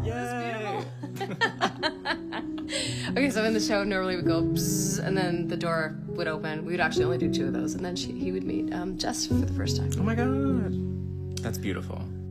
Yay! Okay, so in the show, normally we go, bzzz, and then the door would open. We would actually only do 2 of those, and then he would meet Jess for the first time. Oh my God. That's beautiful.